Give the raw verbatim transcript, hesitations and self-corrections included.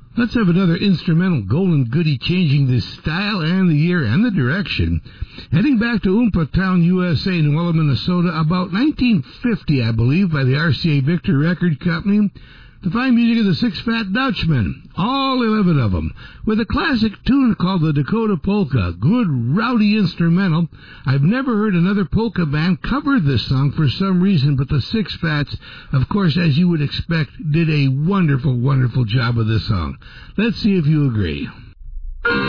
Let's have another instrumental golden goodie changing the style and the year and the direction. Heading back to Oompa Town, U S A, New Ulm, Minnesota, about nineteen fifty, I believe, by the R C A Victor Record Company. The fine music of the Six Fat Dutchmen, all eleven of them, with a classic tune called the Dakota Polka. Good, rowdy instrumental. I've never heard another polka band cover this song for some reason, but the Six Fats, of course, as you would expect, did a wonderful, wonderful job of this song. Let's see if you agree.